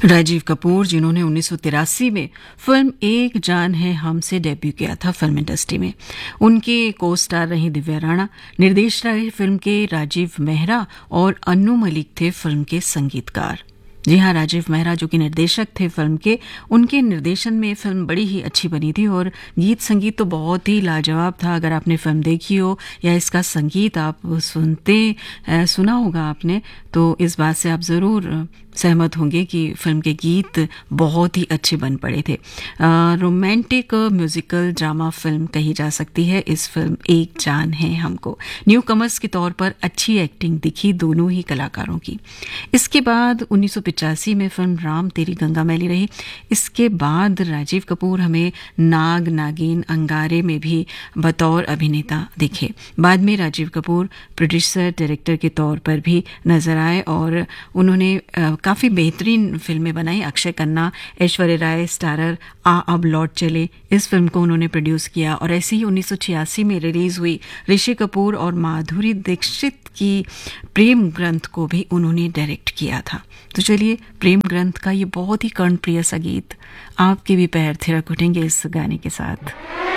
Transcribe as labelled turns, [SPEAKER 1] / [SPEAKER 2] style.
[SPEAKER 1] राजीव कपूर, जिन्होंने 1983 में फिल्म एक जान है हम से डेब्यू किया था फिल्म इंडस्ट्री में। उनके को स्टार रही दिव्या राणा, निर्देशक रहे फिल्म के राजीव मेहरा और अन्नू मलिक थे फिल्म के संगीतकार। जी हाँ, राजीव मेहरा जो कि निर्देशक थे फिल्म के, उनके निर्देशन में फिल्म बड़ी ही अच्छी बनी थी और गीत संगीत तो बहुत ही लाजवाब था। अगर आपने फिल्म देखी हो या इसका संगीत आप सुना होगा आपने, तो इस बात से आप ज़रूर सहमत होंगे कि फिल्म के गीत बहुत ही अच्छे बन पड़े थे। रोमांटिक म्यूजिकल ड्रामा फिल्म कही जा सकती है इस फिल्म एक जान है हमको। न्यू कमर्स के तौर पर अच्छी एक्टिंग दिखी दोनों ही कलाकारों की। इसके बाद 1985 में फिल्म राम तेरी गंगा मैली रही। इसके बाद राजीव कपूर हमें नाग नागिन अंगारे में भी बतौर अभिनेता दिखे। बाद में राजीव कपूर प्रोड्यूसर डायरेक्टर के तौर पर भी नजर आए और उन्होंने काफ़ी बेहतरीन फिल्में बनाई। अक्षय खन्ना, ऐश्वर्या राय स्टारर आ अब लौट चले, इस फिल्म को उन्होंने प्रोड्यूस किया। और ऐसे ही 1986 में रिलीज हुई ऋषि कपूर और माधुरी दीक्षित की प्रेम ग्रंथ को भी उन्होंने डायरेक्ट किया था। तो चलिए, प्रेम ग्रंथ का ये बहुत ही कर्णप्रिय सा गीत आपके भी पैर थिरक उठेंगे इस गाने के साथ।